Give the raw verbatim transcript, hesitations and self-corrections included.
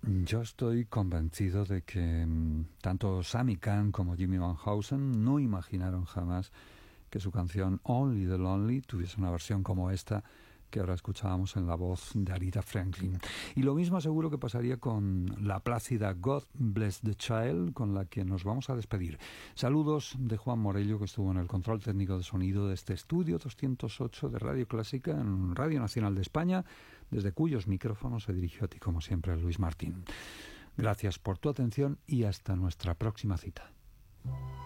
Yo estoy convencido de que mmm, tanto Sammy Cahn como Jimmy Van Heusen no imaginaron jamás que su canción Only the Lonely tuviese una versión como esta que ahora escuchábamos en la voz de Aretha Franklin. Y lo mismo seguro que pasaría con la plácida God Bless the Child, con la que nos vamos a despedir. Saludos de Juan Morello, que estuvo en el control técnico de sonido de este estudio doscientos ocho de Radio Clásica en Radio Nacional de España, desde cuyos micrófonos se dirigió a ti, como siempre, Luis Martín. Gracias por tu atención y hasta nuestra próxima cita.